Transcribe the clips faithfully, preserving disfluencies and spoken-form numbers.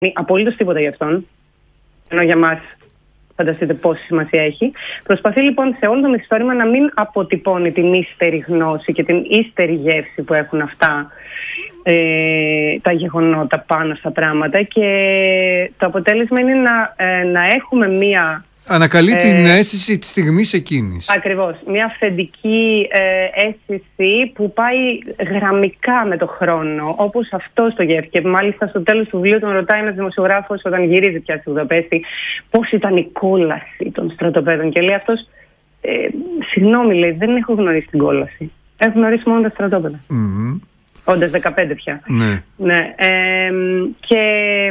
απολύτως τίποτα γι' αυτόν, ενώ για μας φανταστείτε πόση σημασία έχει. Προσπαθεί λοιπόν σε όλο το μυθιστόρημα να μην αποτυπώνει την ύστερη γνώση και την ύστερη γεύση που έχουν αυτά ε, τα γεγονότα πάνω στα πράγματα, και το αποτέλεσμα είναι να, ε, να έχουμε μία... Ανακαλεί ε, την αίσθηση της στιγμής εκείνης. Ακριβώς. Μια αυθεντική ε, αίσθηση που πάει γραμμικά με το χρόνο, όπως αυτό το γεύει. Και μάλιστα στο τέλος του βιβλίου τον ρωτάει ένας δημοσιογράφος, όταν γυρίζει πια στη Βουδαπέστη, πώς ήταν η κόλαση των στρατοπέδων. Και λέει αυτός, ε, συγγνώμη, λέει, δεν έχω γνωρίσει την κόλαση. Έχω γνωρίσει μόνο τα στρατόπεδα. Mm-hmm. Όντας δεκαπέντε πια. Ναι. Ναι. Ε, και...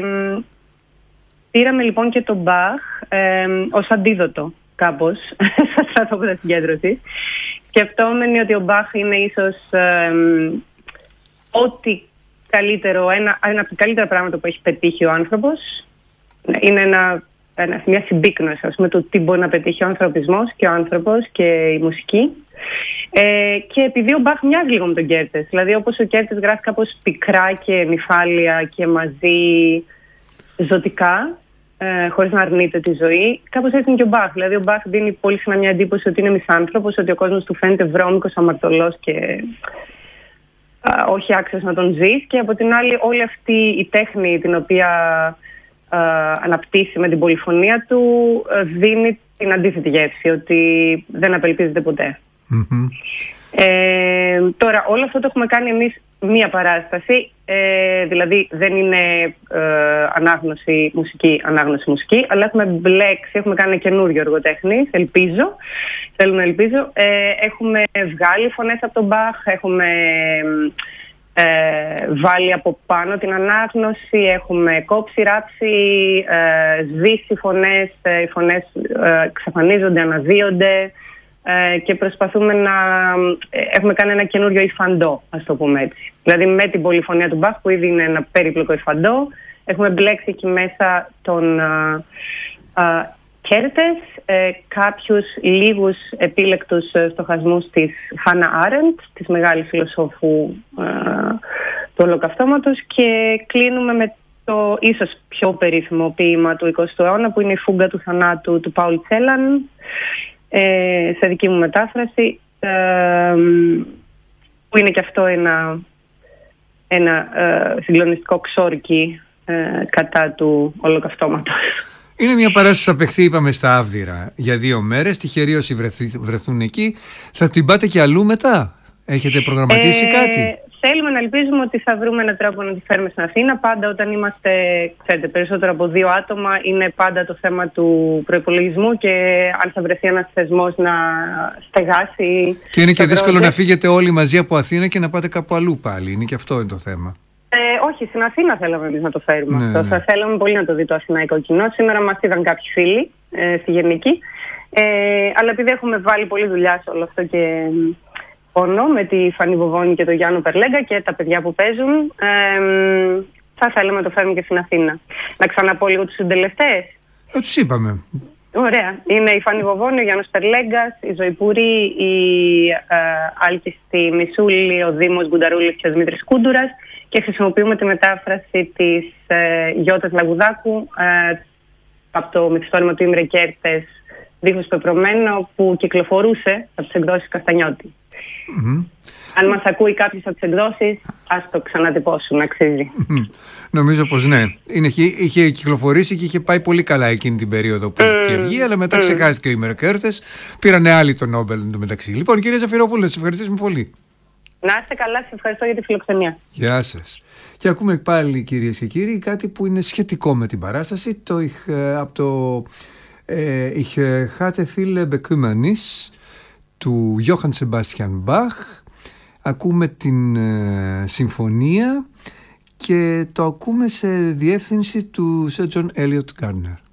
Πήραμε λοιπόν και τον Μπαχ ε, ως αντίδοτο κάπως στα στρατόπεδα συγκέντρωσης, σκεφτόμενοι ότι ο Μπαχ είναι ίσως ε, ό,τι καλύτερο, ένα, ένα από τα καλύτερα πράγματα που έχει πετύχει ο άνθρωπος. Είναι ένα, ένα, μια συμπίκνωση, ας πούμε, του τι μπορεί να πετύχει ο ανθρωπισμός και ο άνθρωπος και η μουσική. Ε, και επειδή ο Μπαχ μοιάζει λίγο με τον Γκέρτες, δηλαδή όπως ο Γκέρτες γράφει κάπως πικρά και νυφάλια και μαζί ζωτικά, ε, χωρίς να αρνείται τη ζωή, κάπως έτσι είναι και ο Μπαχ. Δηλαδή ο Μπαχ δίνει πολύ συχνά μια εντύπωση ότι είναι μισάνθρωπος, ότι ο κόσμος του φαίνεται βρώμικος, αμαρτωλός και α, όχι άξιος να τον ζεις. Και από την άλλη όλη αυτή η τέχνη την οποία α, αναπτύσσει με την πολυφωνία του α, δίνει την αντίθετη γεύση, ότι δεν απελπίζεται ποτέ. Mm-hmm. Ε, τώρα όλο αυτό το έχουμε κάνει εμείς μία παράσταση, ε, δηλαδή δεν είναι ε, ανάγνωση μουσική, ανάγνωση μουσική, αλλά έχουμε μπλέξει, έχουμε κάνει καινούριο εργοτέχνης, ελπίζω, θέλω να ελπίζω. Ε, έχουμε βγάλει φωνές από τον Μπαχ, έχουμε ε, βάλει από πάνω την ανάγνωση, έχουμε κόψει, ράψει, ε, σβήσει φωνές, ε, οι φωνές ε, εξαφανίζονται, αναδύονται. Ε, και προσπαθούμε να ε, έχουμε κάνει ένα καινούριο υφαντό, ας το πούμε έτσι. Δηλαδή με την πολυφωνία του Μπαχ, που ήδη είναι ένα περίπλοκο υφαντό, έχουμε μπλέξει εκεί μέσα τον α, α, Κέρτες, ε, κάποιους λίγους επίλεκτους στοχασμούς της Χάνα Άρεντ, της μεγάλης φιλοσόφου α, του Ολοκαυτώματος, και κλείνουμε με το ίσως πιο περίφημο ποίημα του εικοστού αιώνα, που είναι η Φούγκα του θανάτου του Πάουλ Τσέλαν, Ε, σε δική μου μετάφραση, ε, που είναι και αυτό ένα, ένα ε, συγκλονιστικό ξόρκι ε, κατά του Ολοκαυτώματος. Είναι μια παράσταση που θα παιχθεί, είπαμε, στα Άβδυρα για δύο μέρες. Τυχεροί όσοι βρεθούν εκεί. Θα την πάτε και αλλού μετά? Έχετε προγραμματίσει ε, κάτι? Θέλουμε να ελπίζουμε ότι θα βρούμε έναν τρόπο να τη φέρουμε στην Αθήνα. Πάντα όταν είμαστε, ξέρετε, περισσότερο από δύο άτομα, είναι πάντα το θέμα του προϋπολογισμού και αν θα βρεθεί ένας θεσμός να στεγάσει. Και είναι και δύσκολο να φύγετε όλοι μαζί από Αθήνα και να πάτε κάπου αλλού πάλι. Είναι και αυτό είναι το θέμα. Ε, όχι, στην Αθήνα θέλαμε εμείς να το φέρουμε ναι, αυτό. Ναι. Θα θέλαμε πολύ να το δει το αθηναϊκό κοινό. Σήμερα μας είδαν κάποιοι φίλοι ε, στη Γενική. Ε, αλλά επειδή έχουμε βάλει πολλή δουλειά σε όλο αυτό και πόνο με τη Φανή Βοβόνη και τον Γιάννο Περλέγκα και τα παιδιά που παίζουν, ε, θα θέλαμε να το φέρουμε και στην Αθήνα. Να ξαναπώ λίγο τους συντελεστές. Ε, τους είπαμε. Ωραία. Είναι η Φανή Βοβόνη, ο Γιάννος Περλέγκας, η Ζωή Πούρη, η ε, Άλκιστη Μισούλη, ο Δήμος Γκουνταρούλης και ο Δημήτρης Κούντουρας, και χρησιμοποιούμε τη μετάφραση της ε, Γιώτας Λαγουδάκου ε, από το μυθιστόρημα του Ήμρε Κέρτες, Δίχως Πεπρωμένο, που κυκλοφορούσε από τις εκδόσεις Καστανιώτη. Mm-hmm. Αν μας ακούει κάποιος από τις εκδόσεις, ας το ξανατυπώσουν, αξίζει. Mm-hmm. Νομίζω πως ναι. Είναι, είχε κυκλοφορήσει και είχε πάει πολύ καλά εκείνη την περίοδο που mm. είχε βγει, αλλά μετά mm. ξεχάστηκε ο Ήμρε Κέρτες. Πήρανε άλλοι τον Νόμπελ εντωμεταξύ. Λοιπόν, κύριε Ζαφυρόπουλε, σας ευχαριστήσουμε πολύ. Να είστε καλά, σας ευχαριστώ για τη φιλοξενία. Γεια σας. Και ακούμε πάλι, κυρίες και κύριοι, κάτι που είναι σχετικό με την παράσταση. Το από το Ich hatte viele Bekümmernis του Johann Sebastian Bach. Ακούμε την ε, συμφωνία και το ακούμε σε διεύθυνση του Sir John Eliot Gardner.